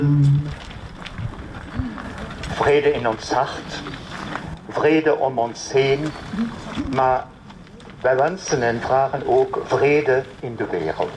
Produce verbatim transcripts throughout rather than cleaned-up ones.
Vrede in ons hart, vrede om ons heen, maar wij wensen en vragen ook vrede in de wereld.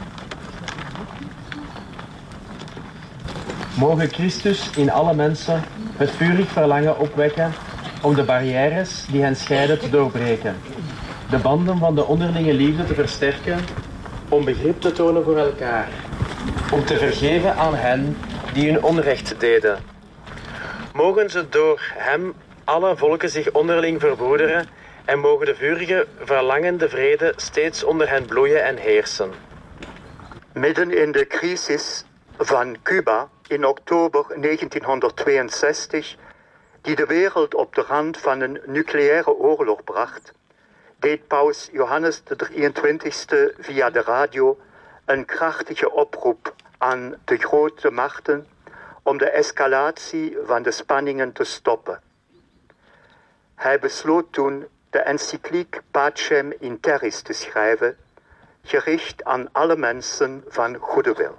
Mogen Christus in alle mensen het vurig verlangen opwekken om de barrières die hen scheiden te doorbreken, de banden van de onderlinge liefde te versterken, om begrip te tonen voor elkaar, om te vergeven aan hen die hun onrecht deden. Mogen ze door hem alle volken zich onderling verbroederen en mogen de vurige, verlangende vrede steeds onder hen bloeien en heersen. Midden in de crisis van Cuba in oktober negentienhonderdtweeënzestig, die de wereld op de rand van een nucleaire oorlog bracht, deed paus Johannes de drieëntwintigste via de radio een krachtige oproep aan de grote machten om de escalatie van de spanningen te stoppen. Hij besloot toen de encycliek Pacem in Terris te schrijven, gericht aan alle mensen van goede wil.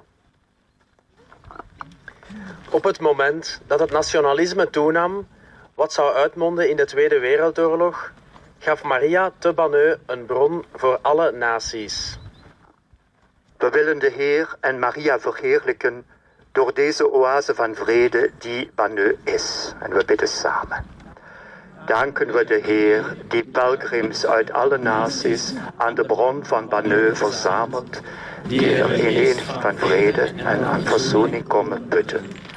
Op het moment dat het nationalisme toenam, wat zou uitmonden in de Tweede Wereldoorlog, gaf Maria te Banneux een bron voor alle naties. We willen de Heer en Maria verheerlijken door deze oase van vrede die Banneux is. En we bidden samen. Danken we de Heer die pelgrims uit alle naties aan de bron van Banneux verzamelt, die er ineen van vrede en aan verzoening komen putten.